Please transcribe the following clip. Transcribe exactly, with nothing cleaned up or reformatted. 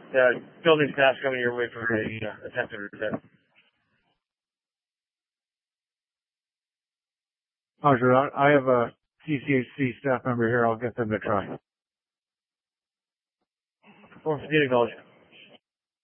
uh, building staff's coming your way for a uh, attempted reset. Roger, I have a C C H C staff member here. I'll get them to try. Perform fatigue acknowledgement.